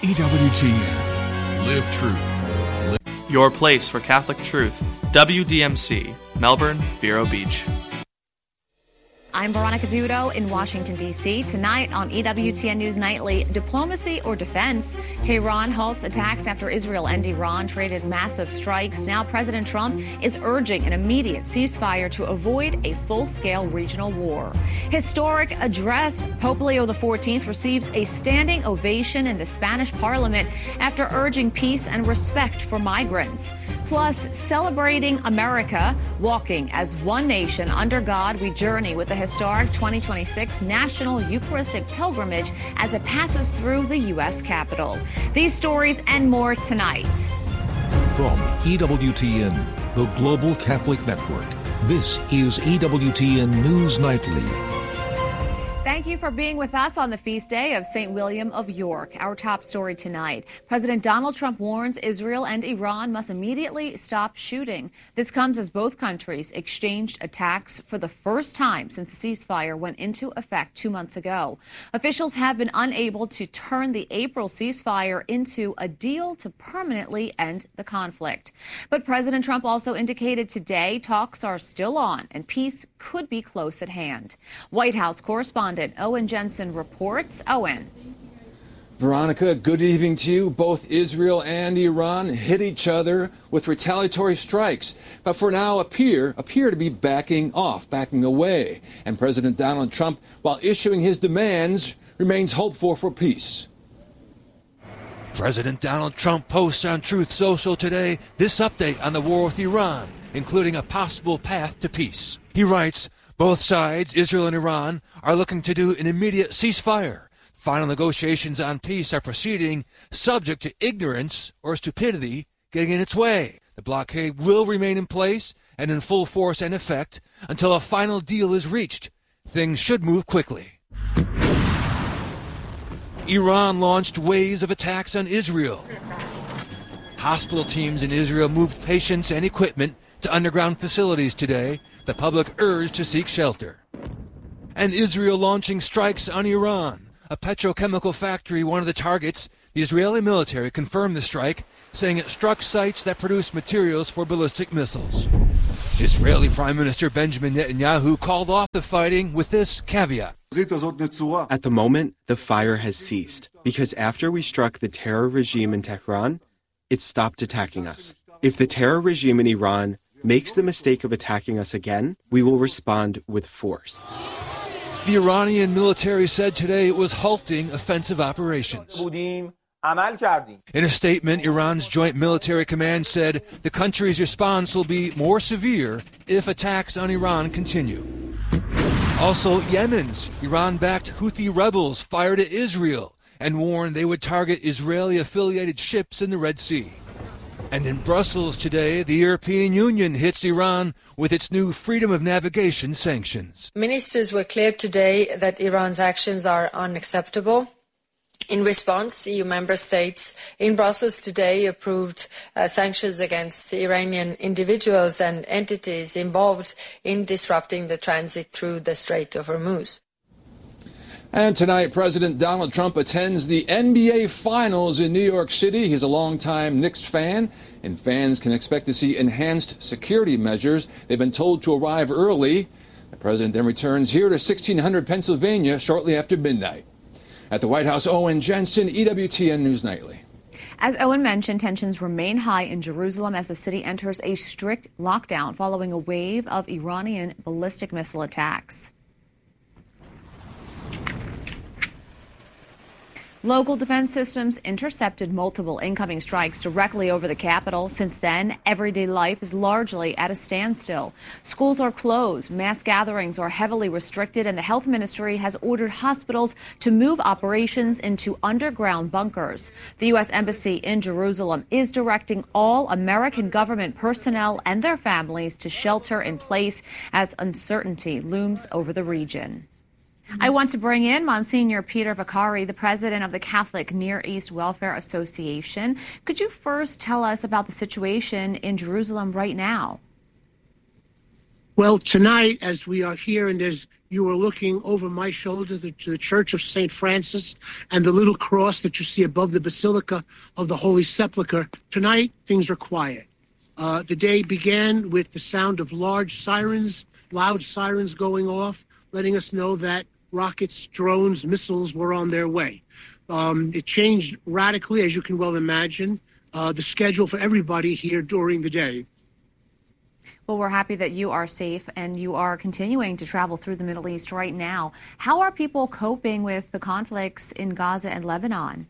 EWTN. Live truth. Your place for Catholic truth. WDMC, Melbourne, Vero Beach. I'm Veronica Dudo in Washington, D.C. Tonight on EWTN News Nightly, diplomacy or defense? Tehran halts attacks after Israel and Iran traded massive strikes. Now President Trump is urging an immediate ceasefire to avoid a full-scale regional war. Historic address. Pope Leo XIV receives a standing ovation in the Spanish parliament after urging peace and respect for migrants. Plus, celebrating America, walking as one nation under God, we journey with the historic 2026 National Eucharistic Pilgrimage as it passes through the U.S. Capitol. These stories and more tonight. From EWTN, the Global Catholic Network, this is EWTN News Nightly. Thank you for being with us on the feast day of St. William of York. Our top story tonight. President Donald Trump warns Israel and Iran must immediately stop shooting. This comes as both countries exchanged attacks for the first time since the ceasefire went into effect 2 months ago. Officials have been unable to turn the April ceasefire into a deal to permanently end the conflict. But President Trump also indicated today talks are still on and peace could be close at hand. White House correspondent Owen Jensen reports. Owen. Veronica, good evening to you. Both Israel and Iran hit each other with retaliatory strikes, but for now appear to be backing away. And President Donald Trump, while issuing his demands, remains hopeful for peace. President Donald Trump posts on Truth Social today this update on the war with Iran, including a possible path to peace. He writes, both sides, Israel and Iran, are looking to do an immediate ceasefire. Final negotiations on peace are proceeding, subject to ignorance or stupidity getting in its way. The blockade will remain in place and in full force and effect until a final deal is reached. Things should move quickly. Iran launched waves of attacks on Israel. Hospital teams in Israel moved patients and equipment to underground facilities today. The public urged to seek shelter. And Israel launching strikes on Iran. A petrochemical factory, one of the targets. The Israeli military confirmed the strike, saying it struck sites that produce materials for ballistic missiles. Israeli Prime Minister Benjamin Netanyahu called off the fighting with this caveat. At the moment, the fire has ceased, because after we struck the terror regime in Tehran, it stopped attacking us. If the terror regime in Iran makes the mistake of attacking us again, we will respond with force. The Iranian military said today it was halting offensive operations. In a statement, Iran's Joint Military Command said the country's response will be more severe if attacks on Iran continue. Also, Yemen's Iran-backed Houthi rebels fired at Israel and warned they would target Israeli-affiliated ships in the Red Sea. And in Brussels today, the European Union hits Iran with its new freedom of navigation sanctions. Ministers were clear today that Iran's actions are unacceptable. In response, EU member states in Brussels today approved sanctions against Iranian individuals and entities involved in disrupting the transit through the Strait of Hormuz. And tonight, President Donald Trump attends the NBA Finals in New York City. He's a longtime Knicks fan, and fans can expect to see enhanced security measures. They've been told to arrive early. The president then returns here to 1600 Pennsylvania shortly after midnight. At the White House, Owen Jensen, EWTN News Nightly. As Owen mentioned, tensions remain high in Jerusalem as the city enters a strict lockdown following a wave of Iranian ballistic missile attacks. Local defense systems intercepted multiple incoming strikes directly over the capital. Since then, everyday life is largely at a standstill. Schools are closed, mass gatherings are heavily restricted, and the health ministry has ordered hospitals to move operations into underground bunkers. The U.S. Embassy in Jerusalem is directing all American government personnel and their families to shelter in place as uncertainty looms over the region. I want to bring in Monsignor Peter Vaccari, the president of the Catholic Near East Welfare Association. Could you first tell us about the situation in Jerusalem right now? Well, tonight, as we are here, and as you are looking over my shoulder to the Church of St. Francis and the little cross that you see above the Basilica of the Holy Sepulchre, tonight things are quiet. The day began with the sound of loud sirens going off, letting us know that rockets, drones, missiles were on their way. It changed radically, as you can well imagine, the schedule for everybody here during the day. Well, we're happy that you are safe and you are continuing to travel through the Middle East right now. How are people coping with the conflicts in Gaza and Lebanon?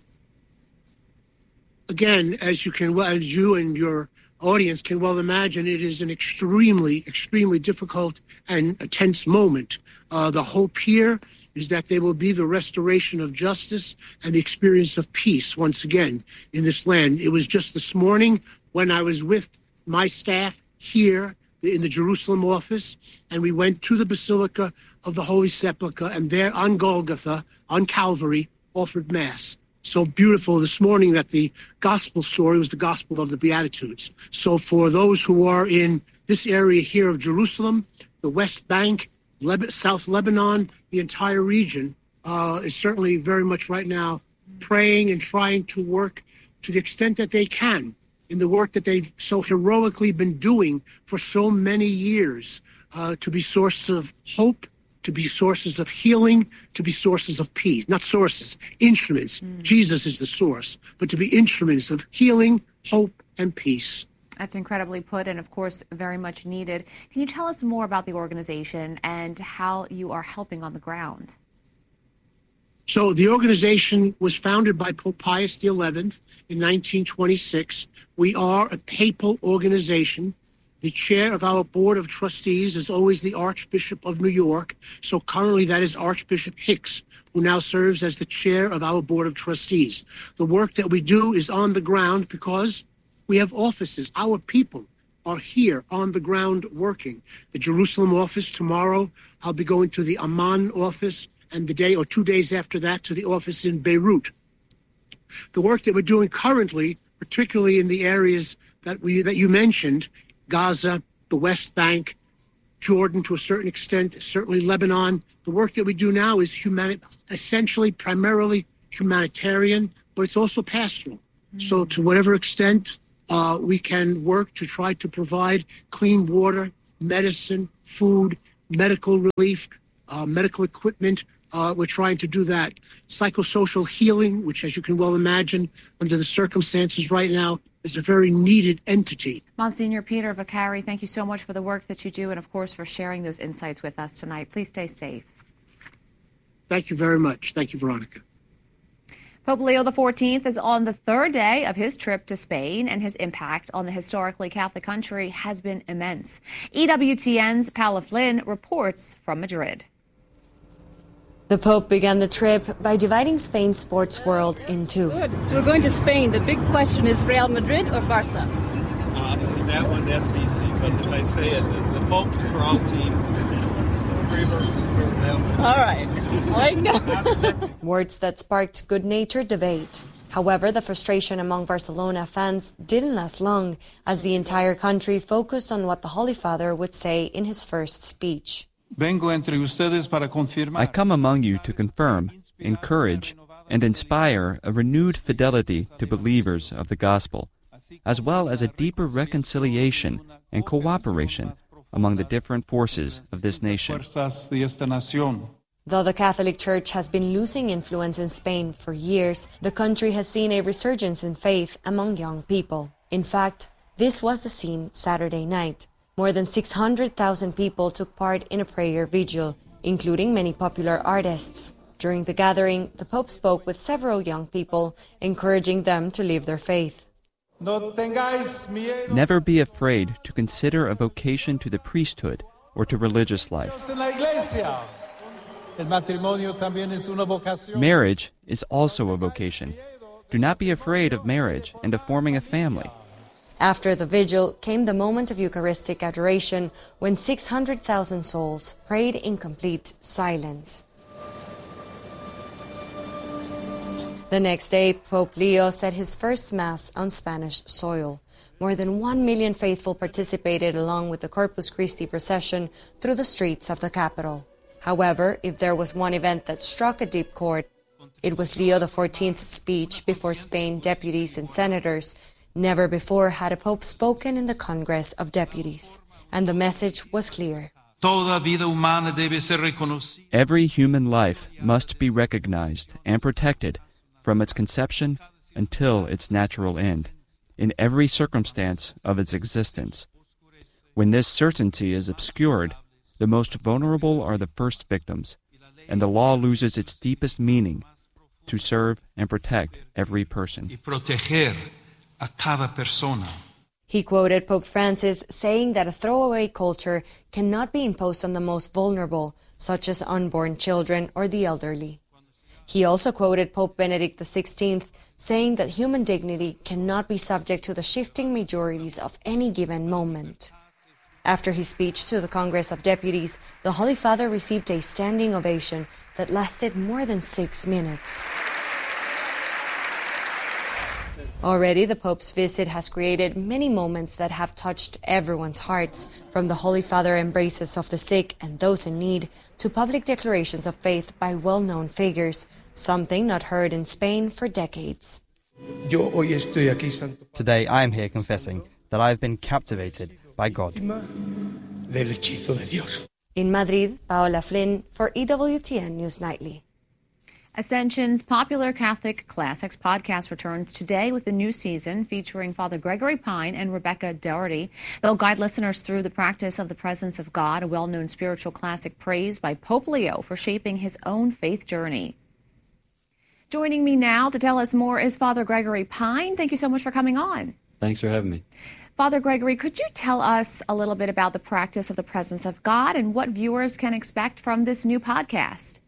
Again, as you and your audience can well imagine, it is an extremely, extremely difficult and a tense moment. The hope here is that there will be the restoration of justice and the experience of peace once again in this land. It was just this morning when I was with my staff here in the Jerusalem office, and we went to the Basilica of the Holy Sepulchre, and there on Golgotha, on Calvary, offered Mass. So beautiful this morning that the gospel story was the gospel of the Beatitudes. So for those who are in this area here of Jerusalem, the West Bank, South Lebanon, the entire region is certainly very much right now praying and trying to work to the extent that they can in the work that they've so heroically been doing for so many years, to be sources of hope, to be sources of healing, to be sources of peace. Not sources, instruments. Jesus is the source, but to be instruments of healing, hope, and peace. That's incredibly put and, of course, very much needed. Can you tell us more about the organization and how you are helping on the ground? So the organization was founded by Pope Pius XI in 1926. We are a papal organization. The chair of our board of trustees is always the Archbishop of New York. So currently that is Archbishop Hicks, who now serves as the chair of our board of trustees. The work that we do is on the ground because we have offices. Our people are here on the ground working. The Jerusalem office tomorrow, I'll be going to the Amman office, and the day or 2 days after that to the office in Beirut. The work that we're doing currently, particularly in the areas that you mentioned, Gaza, the West Bank, Jordan to a certain extent, certainly Lebanon, the work that we do now is essentially primarily humanitarian, but it's also pastoral. So to whatever extent we can work to try to provide clean water, medicine, food, medical relief, medical equipment, we're trying to do that. Psychosocial healing, which, as you can well imagine, under the circumstances right now, is a very needed entity. Monsignor Peter Vaccari, thank you so much for the work that you do and, of course, for sharing those insights with us tonight. Please stay safe. Thank you very much. Thank you, Veronica. Pope Leo XIV is on the third day of his trip to Spain, and his impact on the historically Catholic country has been immense. EWTN's Paula Flynn reports from Madrid. The Pope began the trip by dividing Spain's sports world in two. Good. So we're going to Spain. The big question is Real Madrid or Barca? That one, that's easy. But if I say it, the Pope's for all teams. Three of us is for Real Madrid. All right. I know. Words that sparked good-natured debate. However, the frustration among Barcelona fans didn't last long, as the entire country focused on what the Holy Father would say in his first speech. I come among you to confirm, encourage, and inspire a renewed fidelity to believers of the gospel, as well as a deeper reconciliation and cooperation among the different forces of this nation. Though the Catholic Church has been losing influence in Spain for years, the country has seen a resurgence in faith among young people. In fact, this was the scene Saturday night. More than 600,000 people took part in a prayer vigil, including many popular artists. During the gathering, the Pope spoke with several young people, encouraging them to live their faith. Never be afraid to consider a vocation to the priesthood or to religious life. Marriage is also a vocation. Do not be afraid of marriage and of forming a family. After the vigil came the moment of Eucharistic adoration, when 600,000 souls prayed in complete silence. The next day, Pope Leo said his first Mass on Spanish soil. More than 1 million faithful participated along with the Corpus Christi procession through the streets of the capital. However, if there was one event that struck a deep chord, it was Leo XIV's speech before Spain deputies and senators. Never before had a pope spoken in the Congress of Deputies, and the message was clear. Every human life must be recognized and protected from its conception until its natural end, in every circumstance of its existence. When this certainty is obscured, the most vulnerable are the first victims, and the law loses its deepest meaning to serve and protect every person. He quoted Pope Francis saying that a throwaway culture cannot be imposed on the most vulnerable, such as unborn children or the elderly. He also quoted Pope Benedict XVI saying that human dignity cannot be subject to the shifting majorities of any given moment. After his speech to the Congress of Deputies, the Holy Father received a standing ovation that lasted more than 6 minutes. Already, the Pope's visit has created many moments that have touched everyone's hearts, from the Holy Father embraces of the sick and those in need to public declarations of faith by well-known figures, something not heard in Spain for decades. Today, I am here confessing that I have been captivated by God. In Madrid, Paola Flynn for EWTN News Nightly. Ascension's popular Catholic Classics podcast returns today with a new season featuring Father Gregory Pine and Rebecca Doherty. They'll guide listeners through the practice of the presence of God, a well-known spiritual classic praised by Pope Leo for shaping his own faith journey. Joining me now to tell us more is Father Gregory Pine. Thank you so much for coming on. Thanks for having me. Father Gregory, could you tell us a little bit about the practice of the presence of God and what viewers can expect from this new podcast?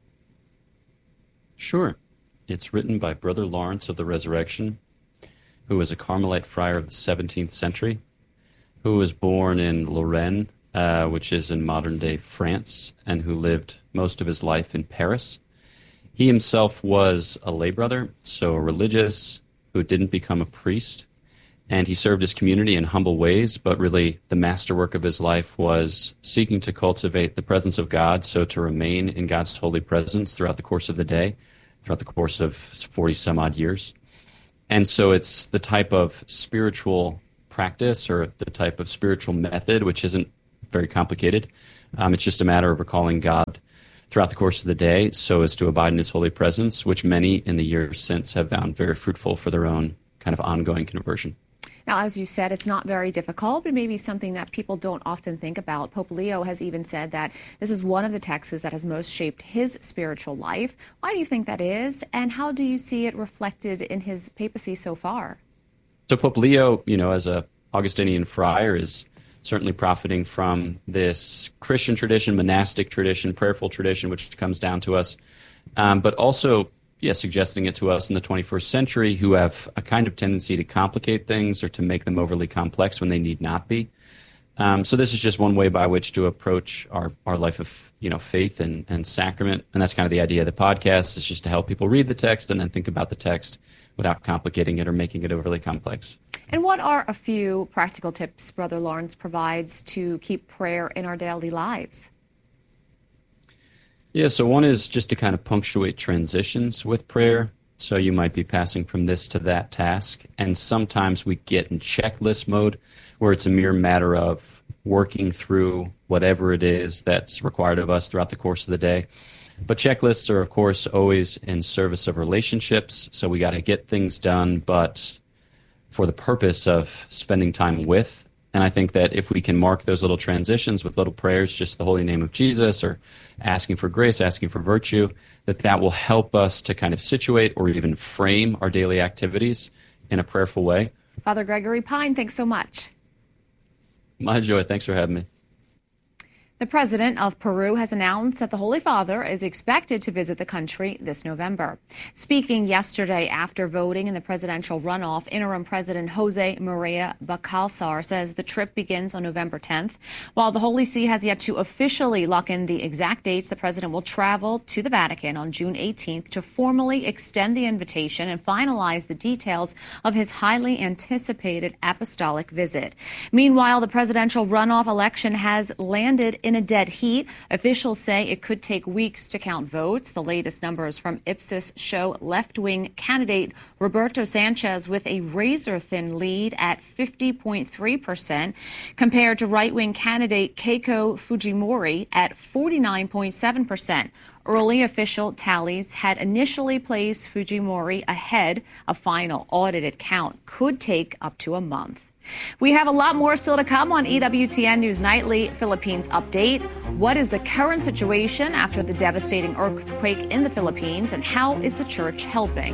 Sure. It's written by Brother Lawrence of the Resurrection, who was a Carmelite friar of the 17th century, who was born in Lorraine, which is in modern-day France, and who lived most of his life in Paris. He himself was a lay brother, so a religious who didn't become a priest, and he served his community in humble ways, but really the masterwork of his life was seeking to cultivate the presence of God, so to remain in God's holy presence throughout the course of the day, throughout the course of 40-some-odd years. And so it's the type of spiritual practice or the type of spiritual method, which isn't very complicated. It's just a matter of recalling God throughout the course of the day so as to abide in his holy presence, which many in the years since have found very fruitful for their own kind of ongoing conversion. Now, as you said, it's not very difficult, but maybe something that people don't often think about. Pope Leo has even said that this is one of the texts that has most shaped his spiritual life. Why do you think that is, and how do you see it reflected in his papacy so far? So Pope Leo, as a Augustinian friar, is certainly profiting from this Christian tradition, monastic tradition, prayerful tradition, which comes down to us, but also suggesting it to us in the 21st century who have a kind of tendency to complicate things or to make them overly complex when they need not be. So this is just one way by which to approach our life of faith and sacrament. And that's kind of the idea of the podcast, is just to help people read the text and then think about the text without complicating it or making it overly complex. And what are a few practical tips Brother Lawrence provides to keep prayer in our daily lives? Yeah, so one is just to kind of punctuate transitions with prayer. So you might be passing from this to that task, and sometimes we get in checklist mode where it's a mere matter of working through whatever it is that's required of us throughout the course of the day. But checklists are, of course, always in service of relationships, so we got to get things done, but for the purpose of spending time with. And I think that if we can mark those little transitions with little prayers, just the holy name of Jesus, or asking for grace, asking for virtue, that will help us to kind of situate or even frame our daily activities in a prayerful way. Father Gregory Pine, thanks so much. My joy. Thanks for having me. The president of Peru has announced that the Holy Father is expected to visit the country this November. Speaking yesterday after voting in the presidential runoff, interim President Jose Maria Bacalsar says the trip begins on November 10th. While the Holy See has yet to officially lock in the exact dates, the president will travel to the Vatican on June 18th to formally extend the invitation and finalize the details of his highly anticipated apostolic visit. Meanwhile, the presidential runoff election has landed in a dead heat. Officials say it could take weeks to count votes. The latest numbers from Ipsos show left-wing candidate Roberto Sanchez with a razor-thin lead at 50.3% compared to right-wing candidate Keiko Fujimori at 49.7%. Early official tallies had initially placed Fujimori ahead. A final audited count could take up to a month. We have a lot more still to come on EWTN News Nightly Philippines Update. What is the current situation after the devastating earthquake in the Philippines, and how is the church helping?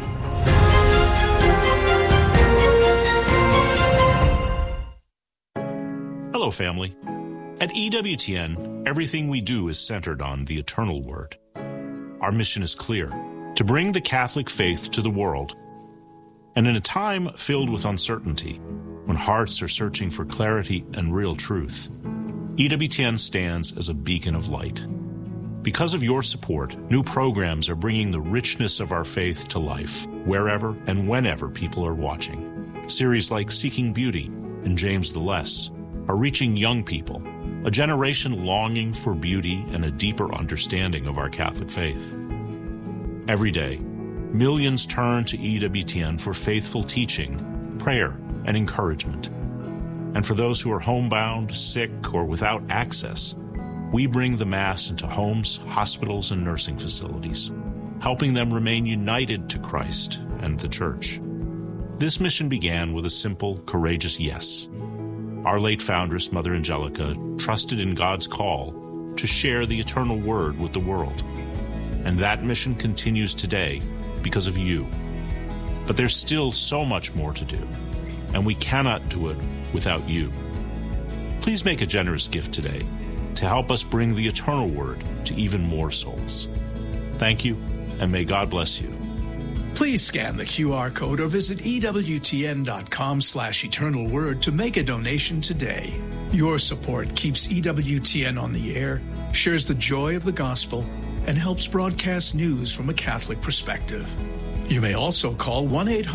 Hello, family. At EWTN, everything we do is centered on the eternal word. Our mission is clear: to bring the Catholic faith to the world. And in a time filled with uncertainty, when hearts are searching for clarity and real truth, EWTN stands as a beacon of light. Because of your support, new programs are bringing the richness of our faith to life, wherever and whenever people are watching. Series like Seeking Beauty and James the Less are reaching young people, a generation longing for beauty and a deeper understanding of our Catholic faith. Every day, millions turn to EWTN for faithful teaching, prayer, and encouragement. And for those who are homebound, sick, or without access, we bring the Mass into homes, hospitals, and nursing facilities, helping them remain united to Christ and the Church. This mission began with a simple, courageous yes. Our late foundress, Mother Angelica, trusted in God's call to share the eternal word with the world. And that mission continues today because of you. But there's still so much more to do, and we cannot do it without you. Please make a generous gift today to help us bring the eternal word to even more souls. Thank you, and may God bless you. Please scan the QR code or visit EWTN.com/eternalword to make a donation today. Your support keeps EWTN on the air, shares the joy of the gospel, and helps broadcast news from a Catholic perspective. You may also call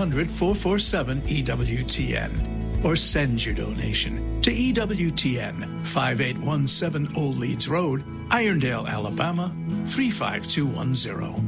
1-800-447-EWTN or send your donation to EWTN, 5817 Old Leeds Road, Irondale, Alabama, 35210.